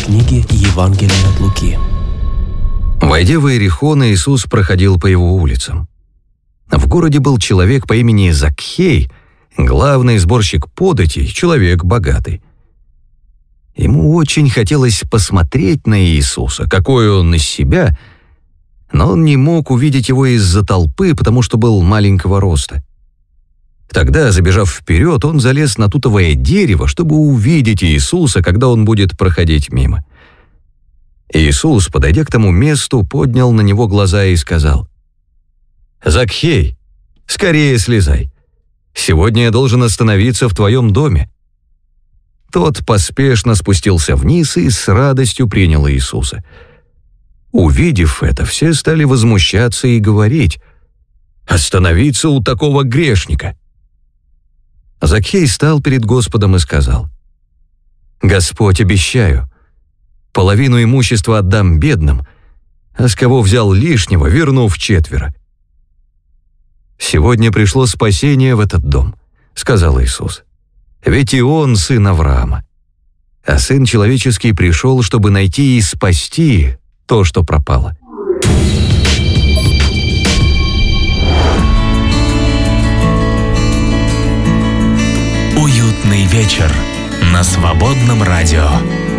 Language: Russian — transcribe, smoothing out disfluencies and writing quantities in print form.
книги Евангелия от Луки. Войдя в Иерихон, Иисус проходил по его улицам. В городе был человек по имени Закхей, главный сборщик податей, человек богатый. Ему очень хотелось посмотреть на Иисуса, какой он из себя, но он не мог увидеть его из-за толпы, потому что был маленького роста. Тогда, забежав вперед, он залез на тутовое дерево, чтобы увидеть Иисуса, когда он будет проходить мимо. Иисус, подойдя к тому месту, поднял на него глаза и сказал: «Закхей, скорее слезай. Сегодня я должен остановиться в твоем доме». Тот поспешно спустился вниз и с радостью принял Иисуса. Увидев это, все стали возмущаться и говорить: «Остановиться у такого грешника». Закхей стал перед Господом и сказал: «Господь, обещаю, половину имущества отдам бедным, а с кого взял лишнего, верну вчетверо». «Сегодня пришло спасение в этот дом», — сказал Иисус. «Ведь и он сын Авраама. А Сын Человеческий пришел, чтобы найти и спасти то, что пропало». Уютный вечер на Свободном радио.